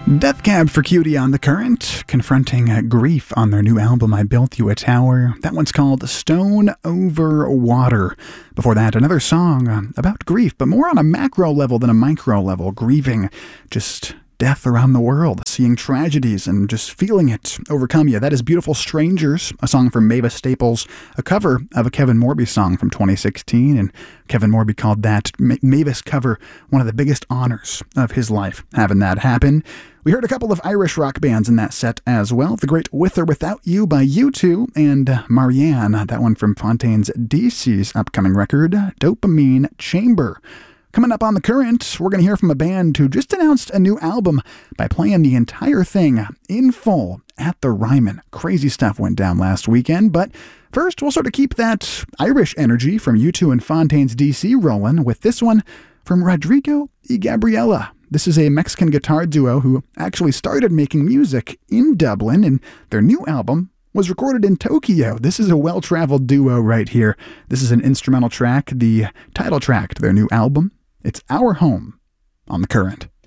Death Cab for Cutie on The Current, confronting grief on their new album, I Built You a Tower. That one's called Stone Over Water. Before that, another song about grief, but more on a macro level than a micro level. Grieving, just death around the world, seeing tragedies and just feeling it overcome you. That is Beautiful Strangers, a song from Mavis Staples, a cover of a Kevin Morby song from 2016, and Kevin Morby called that Mavis cover one of the biggest honors of his life, having that happen. We heard a couple of Irish rock bands in that set as well. The great With or Without You by U2 and Marianne, that one from Fontaines DC's upcoming record, Dopamine Chamber. Coming up on The Current, we're going to hear from a band who just announced a new album by playing the entire thing in full at the Ryman. Crazy stuff went down last weekend, but first we'll sort of keep that Irish energy from U2 and Fontaines DC rolling with this one from Rodrigo y Gabriela. This is a Mexican guitar duo who actually started making music in Dublin, and their new album was recorded in Tokyo. This is a well-traveled duo right here. This is an instrumental track, the title track to their new album. It's Our Home on The Current.